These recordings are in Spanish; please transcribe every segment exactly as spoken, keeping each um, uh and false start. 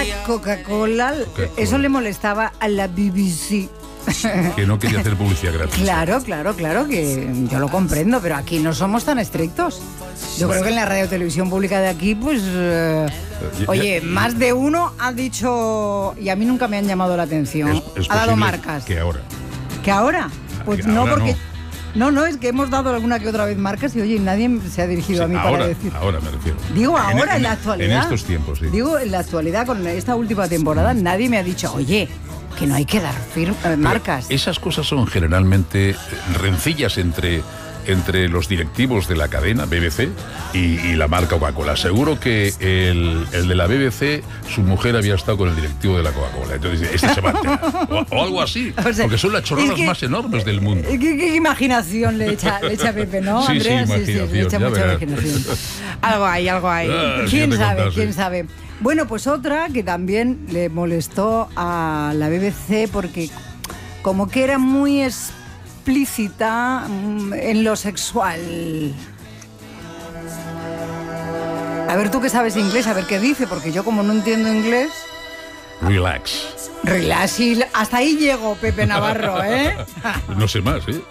Coca-Cola, Coca-Cola, eso le molestaba a la B B C. Que no quería hacer publicidad gratis. Claro, claro, claro, que yo lo comprendo, pero aquí no somos tan estrictos. Yo creo que en la radio televisión pública de aquí, pues... Eh, oye, más de uno ha dicho... Y a mí nunca me han llamado la atención. Es, es ha dado marcas. Que ahora. ¿Que ahora? Pues que no, ahora porque... No. No, no, es que hemos dado alguna que otra vez marcas y oye, nadie se ha dirigido sí, a mí ahora, para decir. Ahora me refiero. Digo, ahora, en, en, en la actualidad. En estos tiempos, sí. Digo, en la actualidad, con esta última temporada, nadie me ha dicho, oye, que no hay que dar firma, eh, marcas. Esas cosas son generalmente rencillas entre, entre los directivos de la cadena B B C y, y la marca Coca-Cola. Seguro que el, el de la B B C, su mujer había estado con el directivo de la Coca-Cola. Entonces, este se va a enterar. O, o algo así. O sea, porque son las chorradas es que, más enormes del mundo. ¿Qué, qué imaginación le echa, le echa Pepe, no, sí, Andrea? Sí, sí, sí, le echa mucha verás. imaginación. Algo hay, algo hay. Ah, ¿Quién sabe? Contaste. ¿Quién sabe? Bueno, pues otra que también le molestó a la B B C porque como que era muy explícita en lo sexual. A ver, tú que sabes inglés, a ver qué dice, porque yo como no entiendo inglés... Relax. Relax, y hasta ahí llego, Pepe Navarro, ¿eh? No sé más, ¿eh?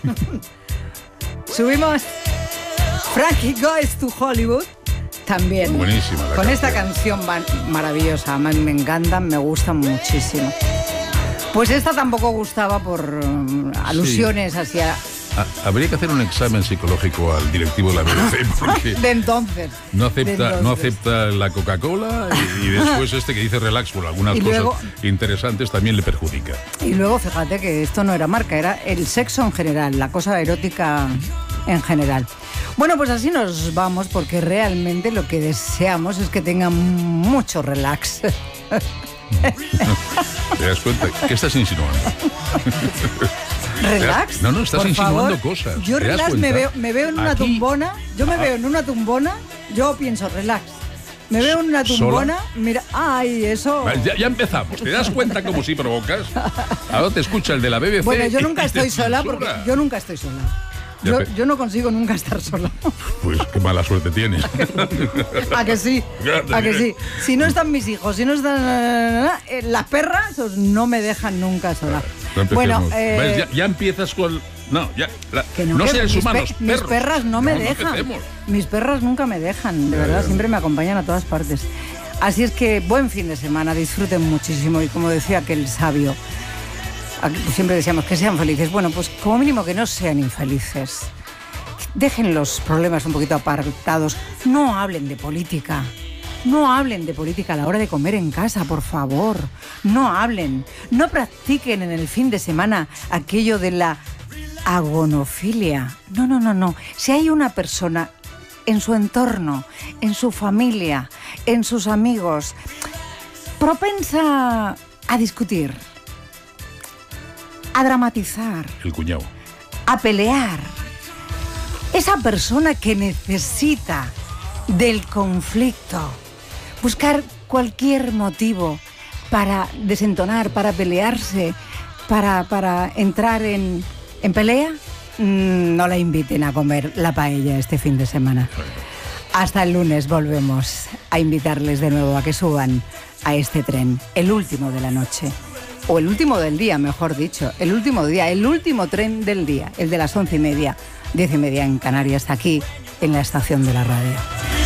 Subimos Frankie Goes to Hollywood. También. Buenísima la Con canción. esta canción maravillosa, me, me encantan, me gustan muchísimo. Pues esta tampoco gustaba por um, alusiones sí. hacia... Ah, habría que hacer un examen psicológico al directivo de la B B C porque de entonces no acepta, de entonces. no acepta la Coca-Cola y, y después este que dice relax por algunas cosas luego, interesantes también le perjudica. Y luego fíjate que esto no era marca, era el sexo en general, la cosa erótica en general. Bueno, pues así nos vamos porque realmente lo que deseamos es que tengan mucho relax. ¿Te das cuenta? ¿Qué estás insinuando? Relax. No, no, estás por insinuando favor. cosas. Yo relax me veo, me veo en una Aquí, tumbona. Yo me ah, veo en una tumbona. Yo pienso relax. Me veo en una tumbona. ¿sola? Mira, ay, eso. Ya, ya empezamos. ¿Te das cuenta como si provocas? Ahora te escucha el de la B B C. Bueno, yo nunca estoy sola censura. porque yo nunca estoy sola. Yo, yo no consigo nunca estar sola. Pues qué mala suerte tienes. ¿A que sí? ¿A que sí? Si no están mis hijos, si no están las perras, pues no me dejan nunca sola. No bueno, eh, ya, ya empiezas con... No, ya. La, que no, no que seres mis humanos, pe perros. Mis perras no me no, dejan. No mis perras nunca me dejan, de verdad, siempre me acompañan a todas partes. Así es que buen fin de semana, disfruten muchísimo y como decía aquel sabio, siempre decíamos que sean felices. Bueno, pues como mínimo que no sean infelices. Dejen los problemas un poquito apartados. No hablen de política. No hablen de política a la hora de comer en casa, por favor. No hablen. No practiquen en el fin de semana aquello de la agonofilia. No, no, no, no. Si hay una persona en su entorno, en su familia, en sus amigos, propensa a discutir, a dramatizar, el cuñado, a pelear, esa persona que necesita del conflicto, buscar cualquier motivo para desentonar, para pelearse, para, para entrar en, en pelea, mm, no la inviten a comer la paella este fin de semana. Hasta el lunes volvemos a invitarles de nuevo a que suban a este tren, el último de la noche. O el último del día, mejor dicho. El último día, el último tren del día. El de las once y media, diez y media en Canarias, aquí en la estación de la radio.